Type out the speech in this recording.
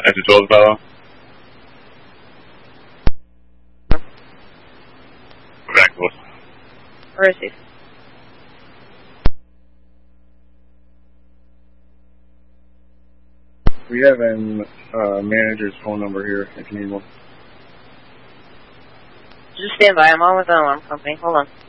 Exit 12 Bravo. Back, boss. Receive. We have a manager's phone number here if you need one. Just stand by. I'm on with an alarm company. Hold on.